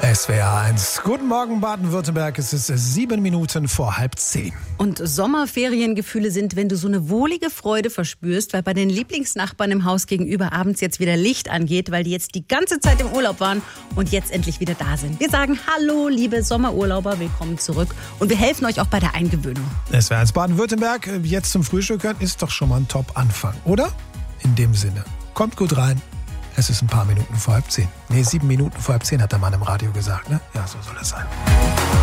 SWR 1. Guten Morgen, Baden-Württemberg. Es ist 7 Minuten vor 9:30. Und Sommerferiengefühle sind, wenn du so eine wohlige Freude verspürst, weil bei den Lieblingsnachbarn im Haus gegenüber abends jetzt wieder Licht angeht, weil die jetzt die ganze Zeit im Urlaub waren und jetzt endlich wieder da sind. Wir sagen Hallo, liebe Sommerurlauber, willkommen zurück und wir helfen euch auch bei der Eingewöhnung. SWR 1 Baden-Württemberg, jetzt zum Frühstück hören, ist doch schon mal ein Top-Anfang, oder? In dem Sinne, kommt gut rein. Es ist ein paar Minuten vor 9:30. 7 Minuten vor 9:30 hat der Mann im Radio gesagt, ne? Ja, so soll es sein.